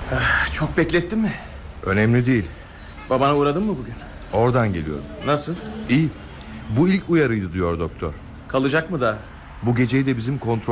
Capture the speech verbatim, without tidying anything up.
Çok beklettin mi? Önemli değil. Babana uğradın mı bugün? Oradan geliyorum. Nasıl? İyi. Bu ilk uyarıydı diyor doktor. Kalacak mı da? Bu geceyi de bizim kontrol